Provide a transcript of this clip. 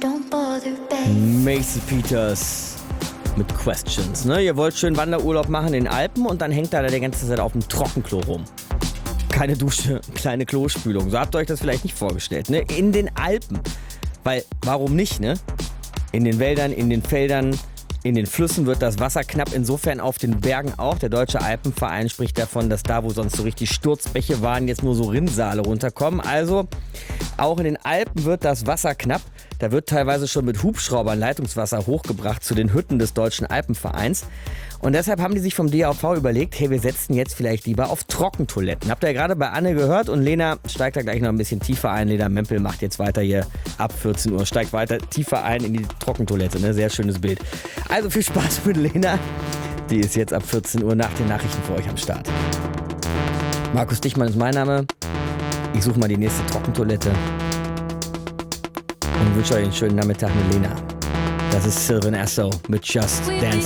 don't bother, babe. Macy Peters mit Questions. Ne? Ihr wollt schön Wanderurlaub machen in den Alpen und dann hängt er da die ganze Zeit auf dem Trockenklo rum. Keine Dusche, kleine Klospülung. So habt ihr euch das vielleicht nicht vorgestellt. Ne? In den Alpen. Weil, warum nicht, ne? In den Wäldern, in den Feldern, in den Flüssen wird das Wasser knapp. Insofern auf den Bergen auch. Der Deutsche Alpenverein spricht davon, dass da, wo sonst so richtig Sturzbäche waren, jetzt nur so Rinnsale runterkommen. Also, auch in den Alpen wird das Wasser knapp. Da wird teilweise schon mit Hubschraubern Leitungswasser hochgebracht zu den Hütten des Deutschen Alpenvereins. Und deshalb haben die sich vom DAV überlegt, hey, wir setzen jetzt vielleicht lieber auf Trockentoiletten. Habt ihr ja gerade bei Anne gehört und Lena steigt da gleich noch ein bisschen tiefer ein. Lena Mempel macht jetzt weiter hier ab 14 Uhr, steigt weiter tiefer ein in die Trockentoilette. Ne? Sehr schönes Bild. Also viel Spaß mit Lena. Die ist jetzt ab 14 Uhr nach den Nachrichten für euch am Start. Markus Dichmann ist mein Name. Ich suche mal die nächste Trockentoilette. Und wünsche euch einen schönen Nachmittag mit Lena. Das ist Sylvan Esso mit Just Dance.